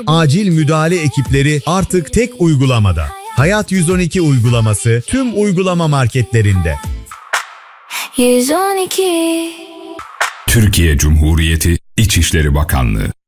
acil müdahale ekipleri artık tek uygulamada. Hayat 112 uygulaması tüm uygulama marketlerinde. 112 Türkiye Cumhuriyeti İçişleri Bakanlığı